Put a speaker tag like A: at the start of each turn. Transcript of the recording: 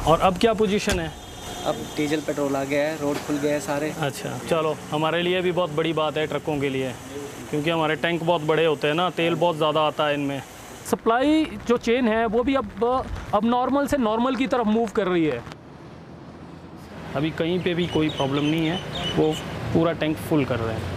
A: और अब क्या पोजीशन है?
B: अब डीजल पेट्रोल आ गया है, रोड खुल गए हैं सारे।
A: अच्छा, चलो हमारे लिए भी बहुत बड़ी बात है ट्रकों के लिए, क्योंकि हमारे टैंक बहुत बड़े होते हैं ना, तेल बहुत ज़्यादा आता है इनमें। सप्लाई जो चेन है वो भी अब नॉर्मल से नॉर्मल की तरफ मूव कर रही है। अभी कहीं पे भी कोई प्रॉब्लम नहीं है, वो पूरा टैंक फुल कर रहे हैं।